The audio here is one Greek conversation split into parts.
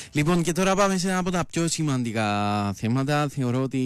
Λοιπόν, και τώρα πάμε σε ένα από τα πιο σημαντικά θέματα. Θεωρώ ότι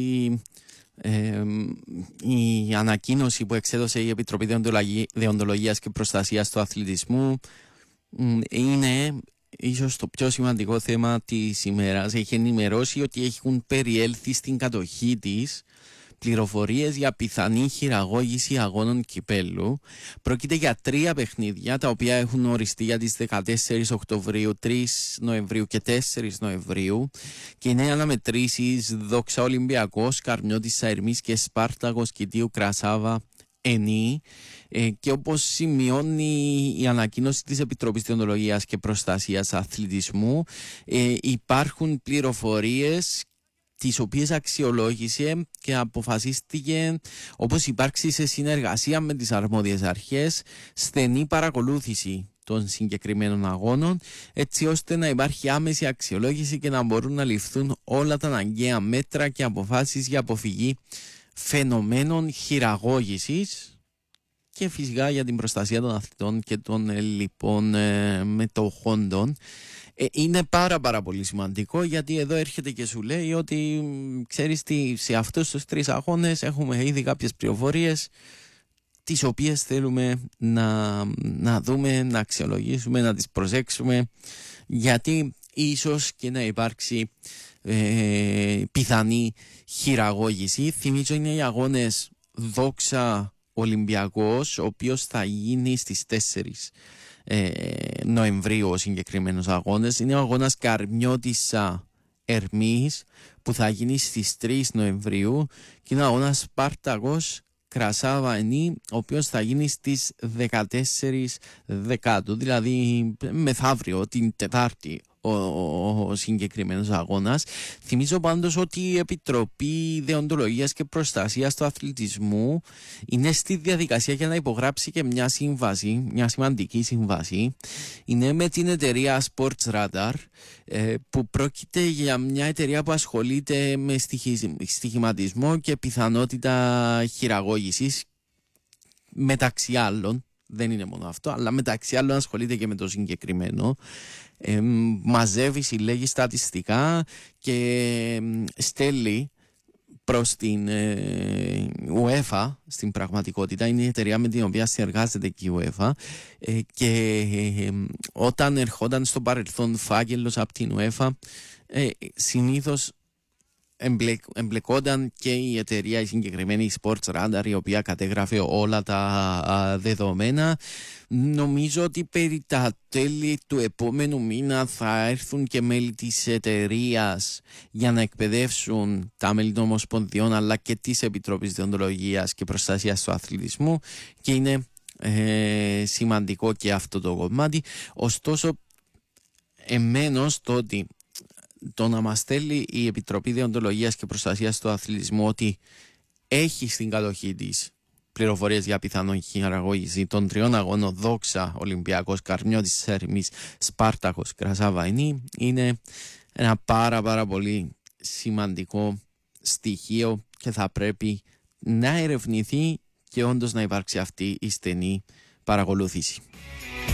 η ανακοίνωση που εξέδωσε η Επιτροπή Δεοντολογίας και Προστασίας του Αθλητισμού είναι ίσως το πιο σημαντικό θέμα της ημέρας. Έχει ενημερώσει ότι έχουν περιέλθει στην κατοχή της πληροφορίες για πιθανή χειραγώγηση αγώνων κυπέλλου. Πρόκειται για 3 παιχνίδια τα οποία έχουν οριστεί για τις 14 Οκτωβρίου, 3 Νοεμβρίου και 4 Νοεμβρίου και είναι αναμετρήσεις Δόξα Ολυμπιακός, Καρμιώτης Σαερμής και Σπάρτακος Κητίου Κρασάβα Ενή, και όπως σημειώνει η ανακοίνωση της Επιτροπής Δεοντολογίας και Προστασίας Αθλητισμού, υπάρχουν πληροφορίες τις οποίες αξιολόγησε και αποφασίστηκε, όπως υπάρξει σε συνεργασία με τις αρμόδιες αρχές, στενή παρακολούθηση των συγκεκριμένων αγώνων, έτσι ώστε να υπάρχει άμεση αξιολόγηση και να μπορούν να ληφθούν όλα τα αναγκαία μέτρα και αποφάσεις για αποφυγή φαινομένων χειραγώγησης και φυσικά για την προστασία των αθλητών και των λοιπόν μετοχόντων. Είναι πάρα πολύ σημαντικό, γιατί εδώ έρχεται και σου λέει ότι ξέρεις τι, σε αυτούς τους 3 αγώνες έχουμε ήδη κάποιες πληροφορίες τις οποίες θέλουμε να δούμε, να αξιολογήσουμε, να τις προσέξουμε, γιατί ίσως και να υπάρξει πιθανή χειραγώγηση. Θυμίζω είναι οι αγώνες Δόξα Ολυμπιακός, ο οποίος θα γίνει στις 4 Νοεμβρίου ο συγκεκριμένος αγώνας. Είναι ο αγώνας Καρμιώτισσα Ερμής που θα γίνει στις 3 Νοεμβρίου και είναι ο αγώνας Σπάρτακος Κρασάβα Ενή, ο οποίος θα γίνει στις 14 Δεκάτου, δηλαδή μεθαύριο, την Τετάρτη ο συγκεκριμένος αγώνας. Θυμίζω πάντως ότι η Επιτροπή Δεοντολογίας και Προστασίας του Αθλητισμού είναι στη διαδικασία για να υπογράψει και μια σύμβαση, μια σημαντική σύμβαση. Είναι με την εταιρεία Sports Radar, που πρόκειται για μια εταιρεία που ασχολείται με στοιχηματισμό και πιθανότητα χειραγώγησης, μεταξύ άλλων. Δεν είναι μόνο αυτό, αλλά μεταξύ άλλων ασχολείται και με το συγκεκριμένο. Μαζεύει, συλλέγει στατιστικά και στέλνει προς την UEFA. Στην πραγματικότητα είναι η εταιρεία με την οποία συνεργάζεται και η UEFA, και όταν ερχόταν στο παρελθόν φάκελος από την UEFA, συνήθως εμπλεκόταν και η εταιρεία η συγκεκριμένη Sports Radar, η οποία κατέγραφε όλα τα δεδομένα. Νομίζω ότι περί τα τέλη του επόμενου μήνα θα έρθουν και μέλη της εταιρείας για να εκπαιδεύσουν τα μέλη των Ομοσπονδιών αλλά και της Επιτροπής Δεοντολογίας και Προστασίας του Αθλητισμού, και είναι σημαντικό και αυτό το κομμάτι. Ωστόσο, εμένως το να μας στέλνει η Επιτροπή Δεοντολογίας και Προστασίας του Αθλητισμού ότι έχει στην κατοχή της πληροφορίες για πιθανόν χειραγώγηση των 3 αγώνων Δόξα Ολυμπιακός, Καρμιώτης Σαερμής, Σπάρτακος Κρασάβα Ενή, είναι ένα πάρα πολύ σημαντικό στοιχείο και θα πρέπει να ερευνηθεί και όντως να υπάρξει αυτή η στενή παρακολούθηση.